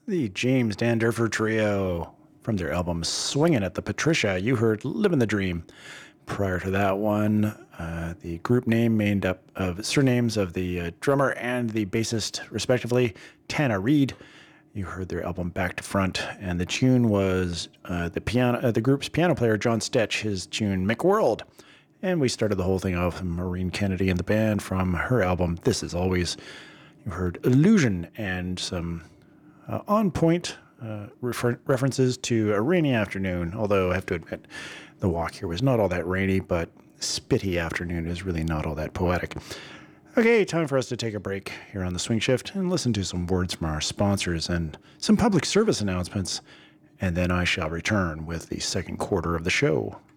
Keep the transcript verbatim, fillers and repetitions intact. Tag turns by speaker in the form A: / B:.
A: The James Dandurfer Trio from their album Swingin' at the Patricia. You heard Livin' the Dream. Prior to that one, uh, the group name made up of surnames of the uh, drummer and the bassist, respectively, Tana Reid. You heard their album Back to Front, and the tune was uh, the piano, uh, the group's piano player, John Stetch, his tune McWorld. And we started the whole thing off with Maureen Kennedy and the band from her album This Is Always. You heard Illusion and some uh, on-point uh, refer- references to a rainy afternoon, although I have to admit the walk here was not all that rainy, but spitty afternoon is really not all that poetic. Okay, time for us to take a break here on the Swing Shift and listen to some words from our sponsors and some public service announcements, and then I shall return with the second quarter of the show.